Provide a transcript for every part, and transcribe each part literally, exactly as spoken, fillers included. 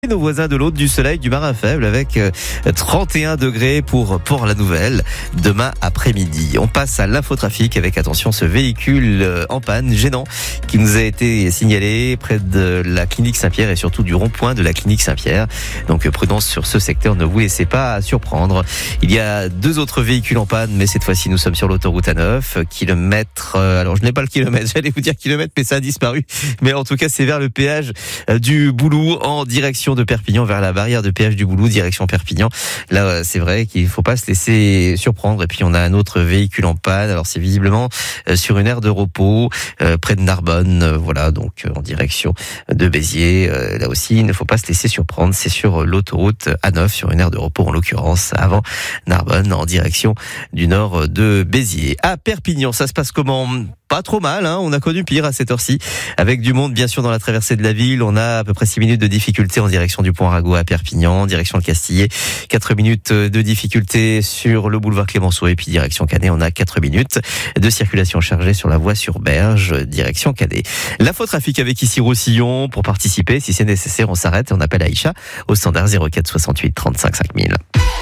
Nos voisins de l'autre du soleil du marin faible avec trente et un degrés pour Port-la-Nouvelle demain après-midi. On passe à l'infotrafic avec attention ce véhicule en panne gênant qui nous a été signalé près de la clinique Saint-Pierre et surtout du rond-point de la clinique Saint-Pierre. Donc prudence sur ce secteur, ne vous laissez pas surprendre. Il y a deux autres véhicules en panne, mais cette fois-ci nous sommes sur l'autoroute A neuf, kilomètre, alors je n'ai pas le kilomètre, j'allais vous dire kilomètre mais ça a disparu. Mais en tout cas c'est vers le péage du Boulou en direction de Perpignan, vers la barrière de péage du Boulou, direction Perpignan. Là, c'est vrai qu'il ne faut pas se laisser surprendre. Et puis, on a un autre véhicule en panne. Alors, c'est visiblement sur une aire de repos, euh, près de Narbonne. Euh, voilà, donc en direction de Béziers. Euh, là aussi, il ne faut pas se laisser surprendre. C'est sur l'autoroute A neuf, sur une aire de repos en l'occurrence, avant Narbonne, en direction du nord de Béziers. À Perpignan, ça se passe comment ? Pas trop mal, hein. On a connu pire à cette heure-ci, avec du monde bien sûr dans la traversée de la ville. On a à peu près six minutes de difficulté en direction du pont Arago à Perpignan, direction le Castillet, quatre minutes de difficulté sur le boulevard Clémenceau et puis direction Canet, on a quatre minutes de circulation chargée sur la voie sur Berge, direction Canet. L'infotrafic avec ici Roussillon. Pour participer, si c'est nécessaire, on s'arrête et on appelle Aïcha au standard zéro quatre soixante-huit trente-cinq cinq mille.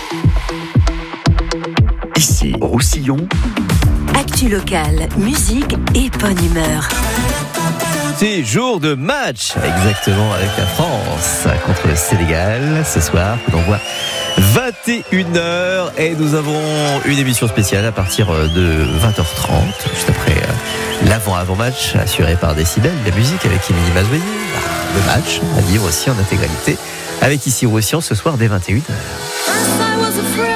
Ici Roussillon. Actu locale, musique et bonne humeur. C'est jour de match, exactement, avec la France contre le Sénégal ce soir. On voit vingt et une heures et nous avons une émission spéciale à partir de vingt heures trente, juste après l'avant-avant-match assuré par Décibel, la musique avec Émilie Mazoyer. Le match à vivre aussi en intégralité avec ici Roussillon ce soir dès vingt et une heures.